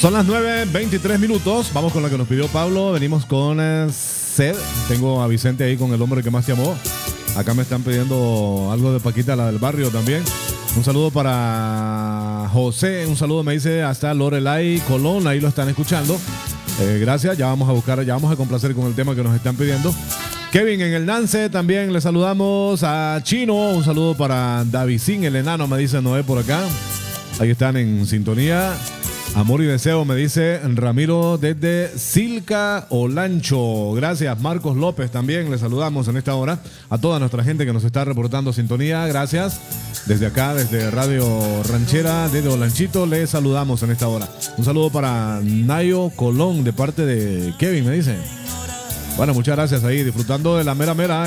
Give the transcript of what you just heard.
Son las 9:23. Vamos con la que nos pidió Pablo. Venimos con Sed. Tengo a Vicente ahí con El hombre que más te amó. Acá me están pidiendo algo de Paquita, la del barrio también. Un saludo para José. Un saludo me dice hasta Lorelai Colón. Ahí lo están escuchando. Gracias. Ya vamos a complacer con el tema que nos están pidiendo. Kevin en el Nance también le saludamos a Chino. Un saludo para Davidín, el enano, me dice Noé por acá. Ahí están en sintonía. Amor y deseo, me dice Ramiro desde Silca Olancho. Gracias, Marcos López también. Le saludamos en esta hora a toda nuestra gente que nos está reportando sintonía. Gracias. Desde acá, desde Radio Ranchera, desde Olanchito, le saludamos en esta hora. Un saludo para Nayo Colón de parte de Kevin, me dice. Bueno, muchas gracias ahí, disfrutando de la mera mera.